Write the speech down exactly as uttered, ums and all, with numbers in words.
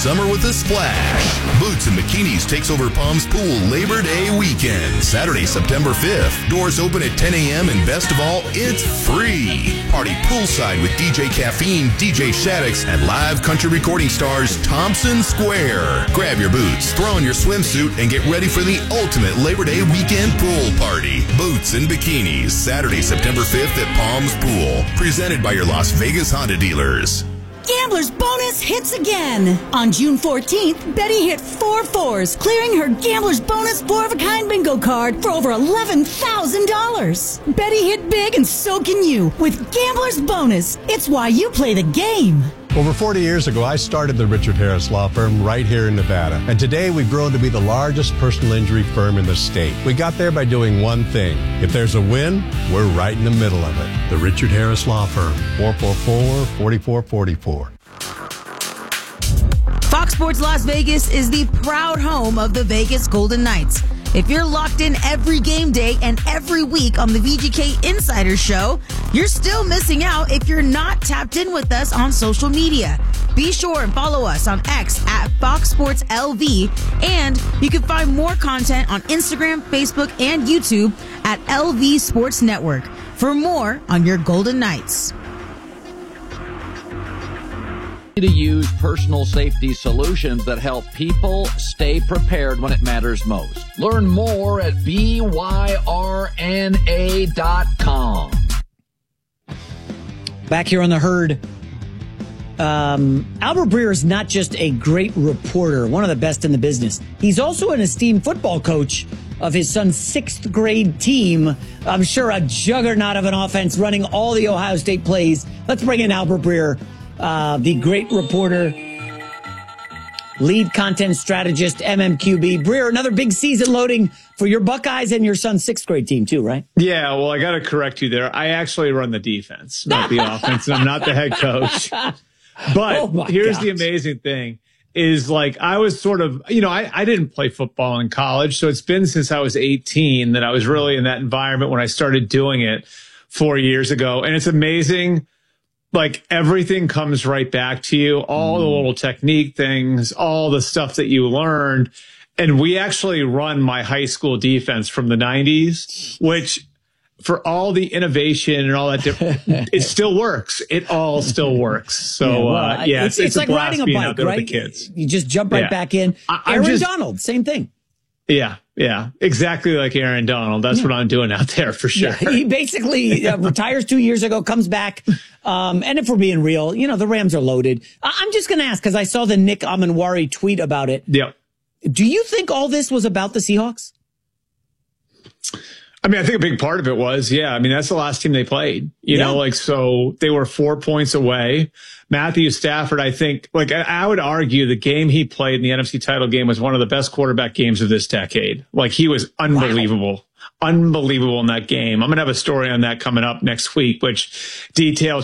Summer with a splash. Boots and Bikinis takes over Palms Pool Labor Day weekend. Saturday, September fifth. Doors open at ten a.m. and best of all, it's free. Party poolside with D J Caffeine, D J Shaddix, and live country recording stars Thompson Square. Grab your boots, throw on your swimsuit, and get ready for the ultimate Labor Day weekend pool party. Boots and Bikinis, Saturday, September fifth at Palms Pool. Presented by your Las Vegas Honda dealers. Gambler's Bonus hits again. On June fourteenth, Betty hit four fours, clearing her Gambler's Bonus four-of-a-kind bingo card for over eleven thousand dollars. Betty hit big, and so can you with Gambler's Bonus. It's why you play the game. Over forty years ago, I started the Richard Harris Law Firm right here in Nevada. And today, we've grown to be the largest personal injury firm in the state. We got there by doing one thing. If there's a win, we're right in the middle of it. The Richard Harris Law Firm, four four four, four four four four. Fox Sports Las Vegas is the proud home of the Vegas Golden Knights. If you're locked in every game day and every week on the V G K Insider Show, you're still missing out if you're not tapped in with us on social media. Be sure and follow us on X at Fox Sports L V, and you can find more content on Instagram, Facebook, and YouTube at L V Sports Network for more on your Golden Knights. To use personal safety solutions that help people stay prepared when it matters most. Learn more at B Y R N A dot com. Back here on the herd, um, Albert Breer is not just a great reporter, one of the best in the business. He's also an esteemed football coach of his son's sixth grade team. I'm sure a juggernaut of an offense running all the Ohio State plays. Let's bring in Albert Breer. Uh, the great reporter, lead content strategist, M M Q B. Breer, another big season loading for your Buckeyes and your son's sixth grade team too, right? Yeah, well, I got to correct you there. I actually run the defense, not the offense, and I'm not the head coach. But oh here's gosh. the amazing thing is like I was sort of, you know, I, I didn't play football in college, so it's been since I was eighteen that I was really in that environment when I started doing it four years ago. And it's amazing. Like everything comes right back to you, all the little technique things, all the stuff that you learned. And we actually run my high school defense from the nineties, which for all the innovation and all that different, it still works. It all still works. So, yeah, well, uh, yeah it's, it's, it's, it's like riding a bike, right? With the kids. You just jump right yeah. back in. I, Aaron just, Donald, same thing. Yeah, yeah, exactly like Aaron Donald. That's yeah. what I'm doing out there for sure. Yeah, he basically uh, retires two years ago, comes back. Um, and if we're being real, you know, the Rams are loaded. I- I'm just going to ask, because I saw the Nick Amanwari tweet about it. Yeah. Do you think all this was about the Seahawks? I mean, I think a big part of it was, yeah. I mean, that's the last team they played, you yeah. know, like, so they were four points away. Matthew Stafford, I think, like, I would argue the game he played in the N F C title game was one of the best quarterback games of this decade. Like, he was unbelievable, wow. unbelievable in that game. I'm going to have a story on that coming up next week, which details